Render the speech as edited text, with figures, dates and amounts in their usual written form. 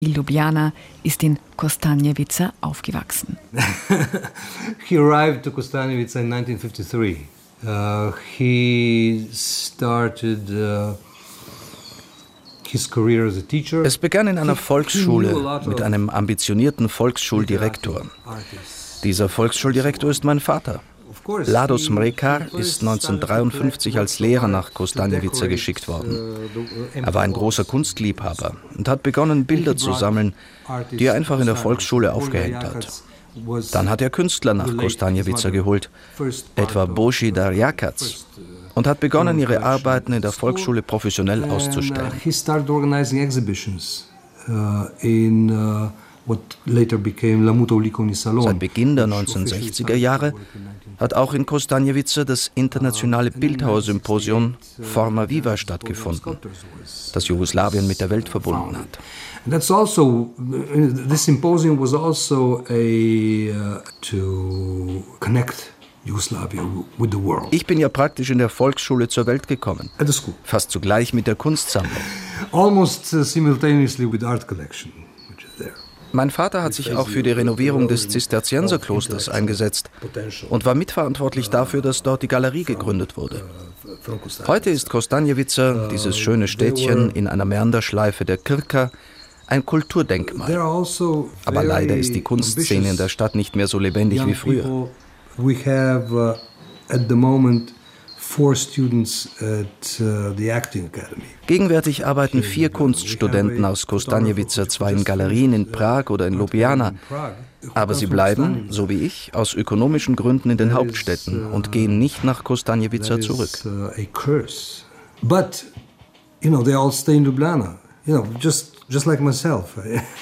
Ljubljana ist in Kostanjevica aufgewachsen. He arrived to Kostanjevica in 1953. He started his career as a teacher. Es begann in einer Volksschule mit einem ambitionierten Volksschuldirektor. Dieser Volksschuldirektor ist mein Vater. Lado Smrekar ist 1953 als Lehrer nach Kostanjevica geschickt worden. Er war ein großer Kunstliebhaber und hat begonnen, Bilder zu sammeln, die er einfach in der Volksschule aufgehängt hat. Dann hat er Künstler nach Kostanjevica geholt, etwa Božidar Jakac, und hat begonnen, ihre Arbeiten in der Volksschule professionell auszustellen. Seit Beginn der 1960er Jahre hat auch in Kostanjevica das internationale Bildhauersymposium Forma Viva stattgefunden, das Jugoslawien mit der Welt verbunden hat. This symposium was also to connect Yugoslavia with the world. Ich bin ja praktisch in der Volksschule zur Welt gekommen, fast zugleich mit der Kunstsammlung. Almost simultaneously with the art collection, which is there. Mein Vater hat sich auch für die Renovierung des Zisterzienserklosters eingesetzt und war mitverantwortlich dafür, dass dort die Galerie gegründet wurde. Heute ist Kostanjevica, dieses schöne Städtchen in einer Mäanderschleife der Krka, ein Kulturdenkmal. Aber leider ist die Kunstszene in der Stadt nicht mehr so lebendig wie früher. We have at the moment 4 students at the Acting Academy. Gegenwärtig arbeiten 4 Kunststudenten aus Kostanjevica zwar in Galerien in Prag oder in Ljubljana, aber sie bleiben, so wie ich, aus ökonomischen Gründen in den Hauptstädten und gehen nicht nach Kostanjevica zurück. But, they all stay in Ljubljana, just like myself.